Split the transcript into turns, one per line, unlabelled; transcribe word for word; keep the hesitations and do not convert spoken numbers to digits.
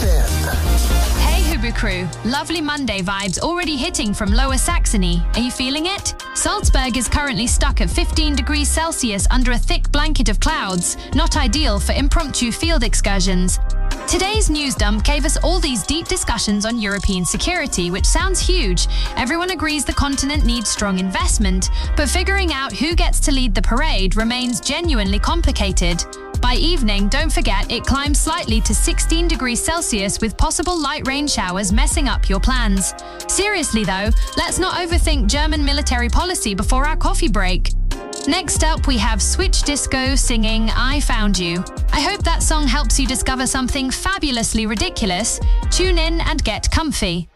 in.
Hey Hubu crew, lovely Monday vibes already hitting from Lower Saxony. Are you feeling it? Salzburg is currently stuck at fifteen degrees Celsius under a thick blanket of clouds, not ideal for impromptu field excursions. Today's news dump gave us all these deep discussions on European security, which sounds huge. Everyone agrees the continent needs strong investment, but figuring out who gets to lead the parade remains genuinely complicated. By evening, don't forget it climbs slightly to sixteen degrees Celsius with possible light rain showers messing up your plans. Seriously though, let's not overthink German military policy before our coffee break. Next up, we have Switch Disco singing I Found You. I hope that song helps you discover something fabulously ridiculous. Tune in and get comfy.